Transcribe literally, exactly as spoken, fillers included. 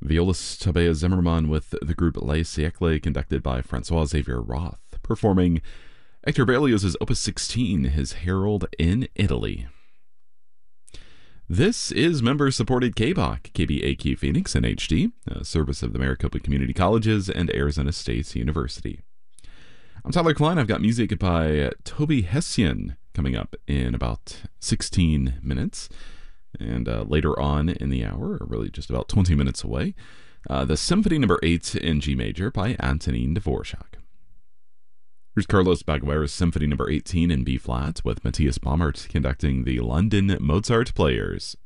Violist Tabea Zimmermann with the group Les Siècles, conducted by Francois Xavier Roth, performing Hector Berlioz's Opus sixteen, his Herald in Italy. This is member-supported K B O C, K B A Q Phoenix in H D, a service of the Maricopa Community Colleges and Arizona State University. I'm Tyler Klein. I've got music by Toby Hessian coming up in about sixteen minutes. And uh, later on in the hour, or really just about twenty minutes away, uh, the Symphony Number eight in G Major by Antonin Dvorak. Here's Carlos Baguera's Symphony Number eighteen in B-flat, with Matthias Baumert conducting the London Mozart Players.